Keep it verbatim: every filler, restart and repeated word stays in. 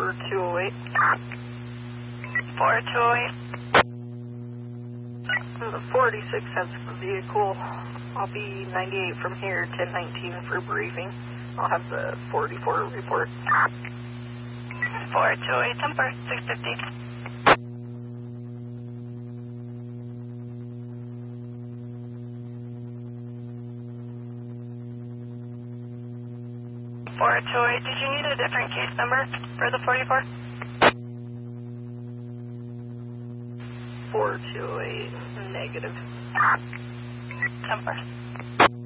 four two oh eight. four two oh eight. forty-six has the vehicle. I'll be ninety-eight from here, ten nineteen for briefing. I'll have the forty-four report. four two oh eight, Temper, six fifty. four two oh eight, did you need a different case number for the forty-four? four two oh eight, negative. Temper.